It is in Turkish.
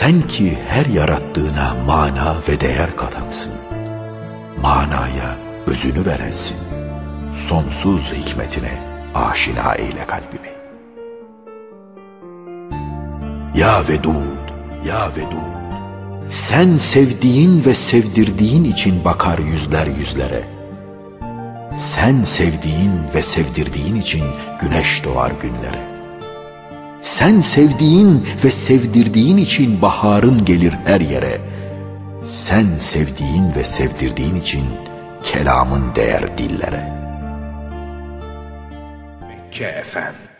Sen ki her yarattığına mana ve değer katansın. Manaya özünü verensin. Sonsuz hikmetine aşina eyle kalbimi. Ya Vedud, ya Vedud, sen sevdiğin ve sevdirdiğin için bakar yüzler yüzlere. Sen sevdiğin ve sevdirdiğin için güneş doğar günlere. Sen sevdiğin ve sevdirdiğin için baharın gelir her yere. Sen sevdiğin ve sevdirdiğin için kelamın değer dillere. Mekke FM.